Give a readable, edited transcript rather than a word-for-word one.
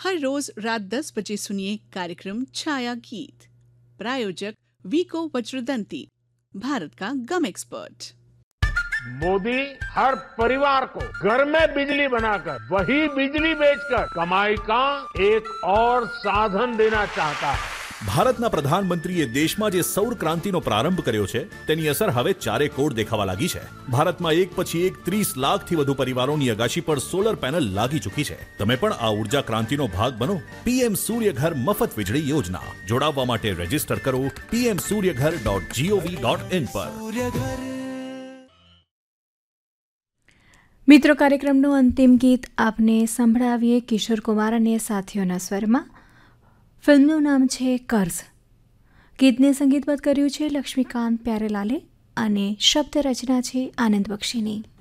हर रोज रात 10 बजे सुनिए कार्यक्रम छाया गीत। प्रायोजक वीको वज्रदंती, भारत का गम एक्सपर्ट। मोदी हर परिवार को घर में बिजली बनाकर वही बिजली बेचकर कमाई का एक और साधन देना चाहता है। ભારતના પ્રધાનમંત્રીએ દેશમાં જે સૌર ક્રાંતિનો પ્રારંભ કર્યો છે તેની અસર હવે ચારે કોર દેખાવા લાગી છે। ભારતમાં એક પછી એક 30 લાખથી વધુ પરિવારોની અગાશી પર સોલર પેનલ લાગી ચૂકી છે। તમે પણ આ ઉર્જા ક્રાંતિનો ભાગ બનો। પીએમ સૂર્યઘર મફત વીજળી યોજના જોડાવવા માટે રજીસ્ટર કરો pmsuryaghar.gov.in પર। મિત્રો, કાર્યક્રમનું અંતિમ ગીત આપને સંભળાવીએ કિશોર કુમાર અને સાથીઓના સ્વરમાં। ફિલ્મનું નામ છે કર્ઝ। ગીતને સંગીતબદ્ધ કર્યું છે લક્ષ્મીકાંત પ્યારેલાલે અને શબ્દ રચના છે આનંદ બક્ષીની।